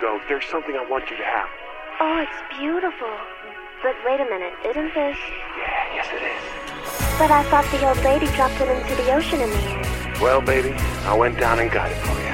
ago, there's something I want you to have. Oh, it's beautiful. But wait a minute, isn't this... Yeah, yes it is. But I thought the old lady dropped it into the ocean in the end. Well, baby, I went down and got it for you.